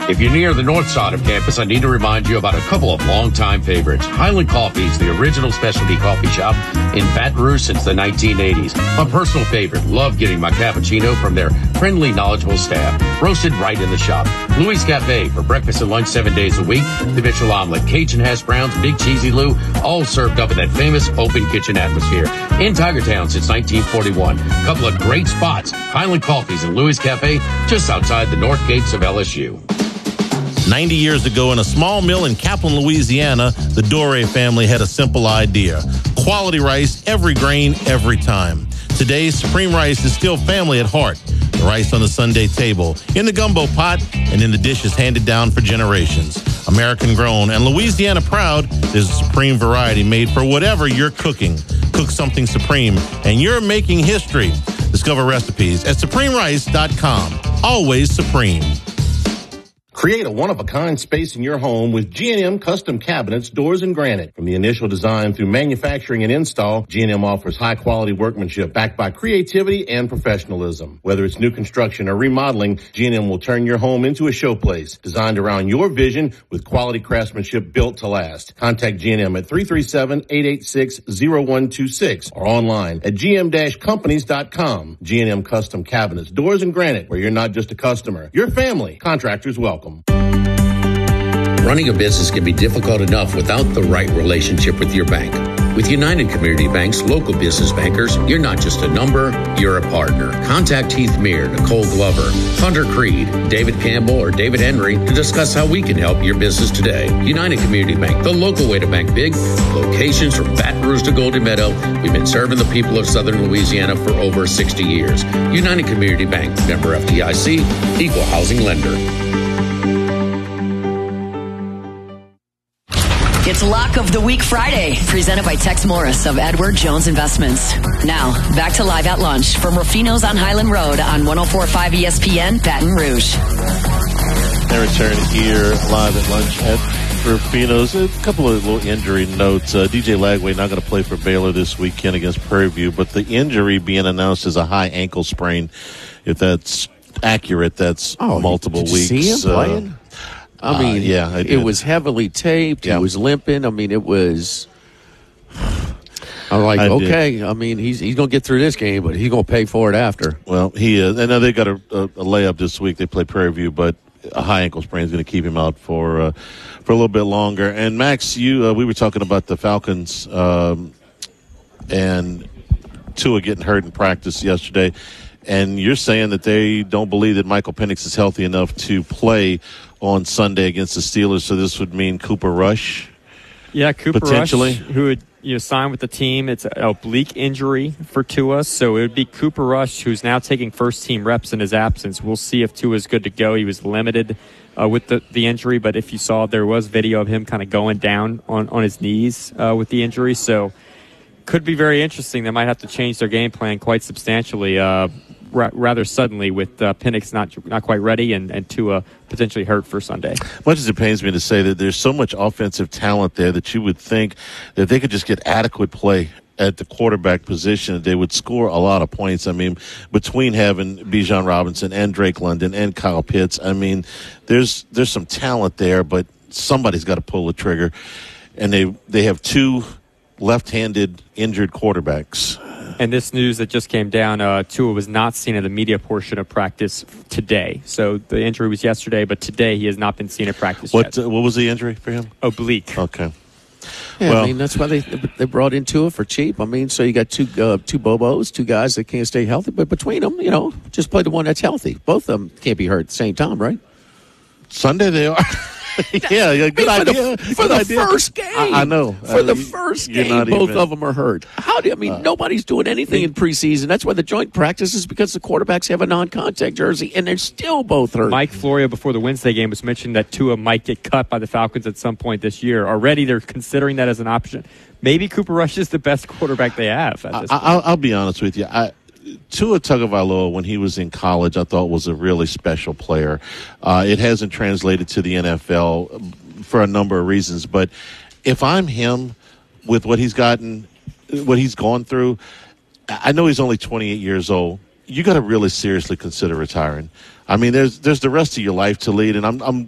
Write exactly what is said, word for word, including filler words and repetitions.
If you're near the north side of campus, I need to remind you about a couple of longtime favorites. Highland Coffee's the original specialty coffee shop in Baton Rouge since the nineteen eighties. My personal favorite. Love getting my cappuccino from their friendly, knowledgeable staff. Roasted right in the shop. Louis Cafe for breakfast and lunch seven days a week. The Mitchell Omelet, Cajun hash browns, Big Cheesy Lou, all served up in that famous open kitchen atmosphere. In Tigertown since nineteen forty-one. Couple of great spots. Highland Coffee's and Louis Cafe just outside the north gates of L S U. ninety years ago, in a small mill in Kaplan, Louisiana, the Doré family had a simple idea. Quality rice, every grain, every time. Today, Supreme Rice is still family at heart. The rice on the Sunday table, in the gumbo pot, and in the dishes handed down for generations. American grown and Louisiana proud, there's a Supreme variety made for whatever you're cooking. Cook something Supreme, and you're making history. Discover recipes at supreme rice dot com. Always Supreme. Create a one-of-a-kind space in your home with G and M Custom Cabinets, Doors, and Granite. From the initial design through manufacturing and install, G and M offers high-quality workmanship backed by creativity and professionalism. Whether it's new construction or remodeling, G and M will turn your home into a showplace designed around your vision with quality craftsmanship built to last. Contact G and M at three three seven, eight eight six, zero one two six or online at g m dash companies dot com. G and M Custom Cabinets, Doors, and Granite, where you're not just a customer, you're family. Contractors welcome. Running a business can be difficult enough without the right relationship with your bank. With United Community Bank's local business bankers, you're not just a number, you're a partner. Contact Heath Meir, Nicole Glover, Hunter Creed, David Campbell, or David Henry to discuss how we can help your business today. United Community Bank, the local way to bank big. Locations from Baton Rouge to Golden Meadow. We've been serving the people of Southern Louisiana for over sixty years. United Community Bank, member F D I C, equal housing lender. It's Lock of the Week Friday, presented by Tex Morris of Edward Jones Investments. Now, back to Live at Lunch from Rufino's on Highland Road on one oh four point five E S P N, Baton Rouge. They return here live at lunch at Rufino's. A couple of little injury notes. Uh, D J Lagway not going to play for Baylor this weekend against Prairie View, but the injury being announced as a high ankle sprain, if that's accurate, that's oh, multiple did you weeks. See him uh, playing? I mean, uh, yeah, I it was heavily taped. Yeah. He was limping. I mean, it was. I'm like, I okay. did. I mean, he's he's gonna get through this game, but he's gonna pay for it after. Well, he is. I know they got a, a, a layup this week. They play Prairie View, but a high ankle sprain is going to keep him out for uh, for a little bit longer. And Max, you uh, we were talking about the Falcons um, and Tua getting hurt in practice yesterday, and you're saying that they don't believe that Michael Penix is healthy enough to play on Sunday against the Steelers. So this would mean Cooper Rush. Yeah, Cooper potentially. Rush, who would you know sign with the team. It's an oblique injury for Tua, so it would be Cooper Rush, who's now taking first team reps in his absence. We'll see if Tua is good to go. He was limited uh, with the, the injury, but if you saw, there was video of him kind of going down on, on his knees uh, with the injury, so could be very interesting. They might have to change their game plan quite substantially. Uh, rather suddenly with uh, Penix not not quite ready and, and Tua potentially hurt for Sunday. Much as it pains me to say that there's so much offensive talent there that you would think that they could just get adequate play at the quarterback position, they would score a lot of points. I mean, between having Bijan Robinson and Drake London and Kyle Pitts, I mean, there's there's some talent there, but somebody's got to pull the trigger. And they they have two left-handed injured quarterbacks. And this news that just came down, uh, Tua was not seen in the media portion of practice today. So the injury was yesterday, but today he has not been seen at practice what, yet. Uh, what was the injury for him? Oblique. Okay. Yeah, well, I mean, that's why they they brought in Tua for cheap. I mean, so you got two uh, two Bobos, two guys that can't stay healthy. But between them, you know, just play the one that's healthy. Both of them can't be hurt at the same time, right? Sunday they are. yeah, yeah, good I mean, idea. For the, for good the idea. first game. I, I know. For uh, the first game, both even, of them are hurt. How do I mean, uh, nobody's doing anything in preseason. That's why the joint practice is because the quarterbacks have a non-contact jersey, and they're still both hurt. Mike Florio, before the Wednesday game, was mentioned that Tua might get cut by the Falcons at some point this year. Already they're considering that as an option. Maybe Cooper Rush is the best quarterback they have at this I, point. I'll, I'll be honest with you. I, Tua Tagovailoa, when he was in college, I thought was a really special player. Uh, it hasn't translated to the N F L for a number of reasons. But if I'm him, with what he's gotten, what he's gone through, I know he's only twenty-eight years old. You got to really seriously consider retiring. I mean, there's there's the rest of your life to lead, and I'm I'm